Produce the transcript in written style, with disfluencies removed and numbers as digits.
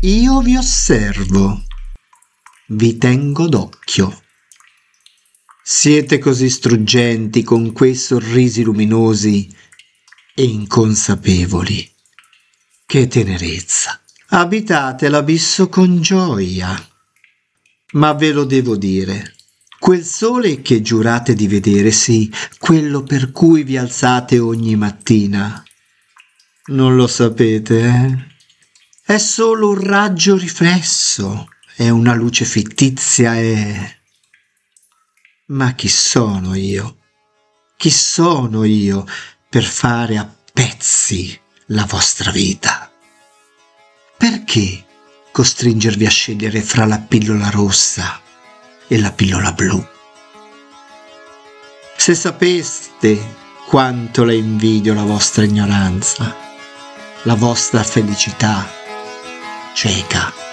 Io vi osservo, vi tengo d'occhio. Siete così struggenti con quei sorrisi luminosi e inconsapevoli. Che tenerezza! Abitate l'abisso con gioia. Ma ve lo devo dire, quel sole che giurate di vedere, sì, quello per cui vi alzate ogni mattina, non lo sapete, eh? È solo un raggio riflesso, è una luce fittizia, è... Ma chi sono io? Chi sono io per fare a pezzi la vostra vita? Perché costringervi a scegliere fra la pillola rossa e la pillola blu? Se sapeste quanto la invidio la vostra ignoranza, la vostra felicità cieca.